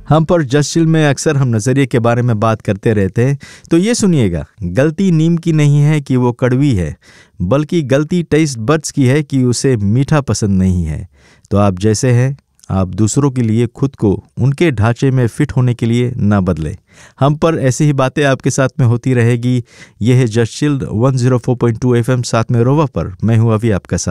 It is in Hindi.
हम पर जस्टिल में अक्सर हम नज़रिए के बारे में बात करते रहते हैं, तो ये सुनिएगा, गलती नीम की नहीं है कि वो कड़वी है, बल्कि गलती टेस्ट बड्स की है कि उसे मीठा पसंद नहीं है। तो आप जैसे हैं, आप दूसरों के लिए खुद को उनके ढांचे में फिट होने के लिए ना बदलें। हम पर ऐसी ही बातें आपके साथ में होती रहेगी। यह है जस्टिल 104.2 FM, साथ में रोवा पर मैं हूँ अभी आपका साथ।